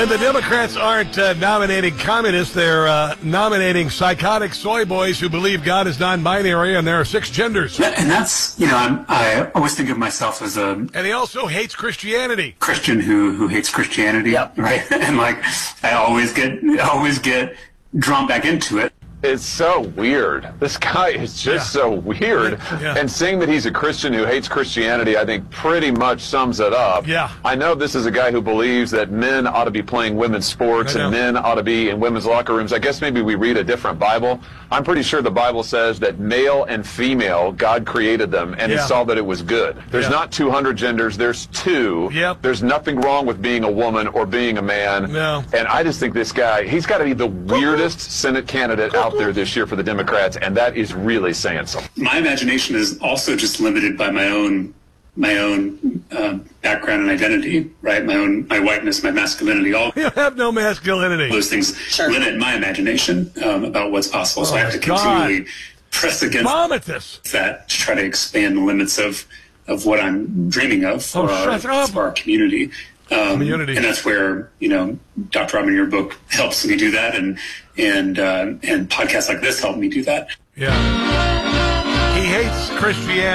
When the Democrats aren't nominating communists, they're nominating psychotic soy boys who believe God is non-binary and there are 6 genders. And that's, I always think of myself as a... And he also hates Christianity. Christian who hates Christianity, Yep. right? And I always get drawn back into it. It's so weird. This guy is just so weird. Yeah. And saying that he's a Christian who hates Christianity, I think pretty much sums it up. Yeah. I know this is a guy who believes that men ought to be playing women's sports and men ought to be in women's locker rooms. I guess maybe we read a different Bible. I'm pretty sure the Bible says that male and female, God created them and he saw that it was good. There's not 200 genders. There's 2. Yep. There's nothing wrong with being a woman or being a man. No. And I just think this guy, he's got to be the weirdest Senate candidate out there this year for the Democrats, and that is really saying something. My imagination is also just limited by my own background and identity, right? My whiteness, my masculinity, all You have no masculinity. those things limit my imagination about what's possible. So I have to continually press against that to try to expand the limits of what I'm dreaming of for our community. And that's where, Dr. Robin, your book helps me do that, and podcasts like this help me do that. Yeah. He hates Christianity.